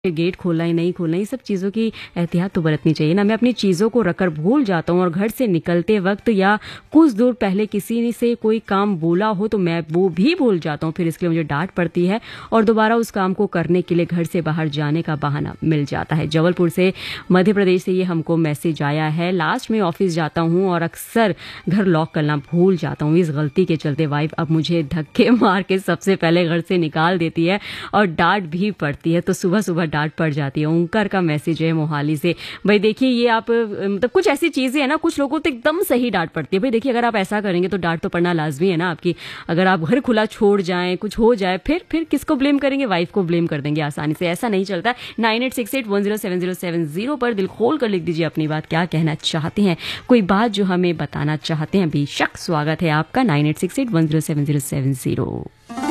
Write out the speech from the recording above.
Gate खोलना है नहीं खोलना, ये सब चीज़ों की एहतियात तो बरतनी चाहिए ना। मैं अपनी चीज़ों को रखकर भूल जाता हूँ और घर से निकलते वक्त या कुछ दूर पहले किसी ने से कोई काम बोला हो तो मैं वो भी भूल जाता हूँ, फिर इसके लिए मुझे डांट पड़ती है और दोबारा उस काम को करने के लिए घर से बाहर जाने का बहाना मिल जाता है। जबलपुर से मध्य प्रदेश से ये हमको मैसेज आया है। लास्ट में ऑफिस जाता हूँ और अक्सर घर लॉक करना भूल जाता हूँ। इस गलती के चलते वाइफ अब मुझे धक्के मार के सबसे पहले घर से निकाल देती है और डांट भी पड़ती है, तो सुबह सुबह डांट पड़ जाती है। ओंकार का मैसेज है मोहाली से। भाई देखिए, ये आप मतलब कुछ ऐसी चीजें हैं ना, कुछ लोगों को तो एकदम सही डांट पड़ती है। भाई देखिए, अगर आप ऐसा करेंगे तो डांट तो पड़ना लाजमी है ना आपकी। अगर आप घर खुला छोड़ जाएं, कुछ हो जाए, फिर किसको ब्लेम करेंगे? वाइफ को ब्लेम कर देंगे आसानी से। ऐसा नहीं चलता। 9868107070 पर दिल खोल कर लिख दीजिए अपनी बात, क्या कहना चाहते हैं, कोई बात जो हमें बताना चाहते हैं। बेशक स्वागत है आपका 9868107070।